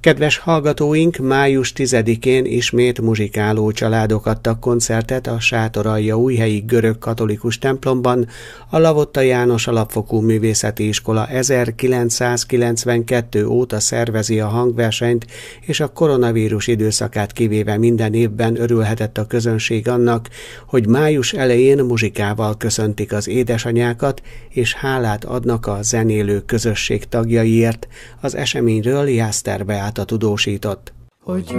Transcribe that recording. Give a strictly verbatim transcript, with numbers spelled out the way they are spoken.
Kedves hallgatóink, május tizedikén ismét muzsikáló családok adtak koncertet a Sátoraljaújhelyi görög-katolikus templomban, a Lavotta János Alapfokú Művészeti Iskola ezerkilencszázkilencvenkettő óta szervezi a hangversenyt, és a koronavírus időszakát kivéve minden évben örülhetett a közönség annak, hogy május elején muzsikával köszöntik az édesanyákat, és hálát adnak a zenélő közösség tagjaiért. Az eseményről Jászter Beáta tudósított. Hogy